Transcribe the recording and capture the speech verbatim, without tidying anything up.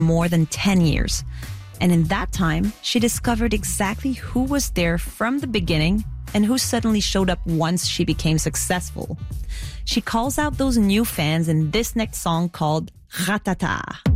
more than ten years. And in that time, she discovered exactly who was there from the beginning and who suddenly showed up once she became successful. She calls out those new fans in this next song called Ratata.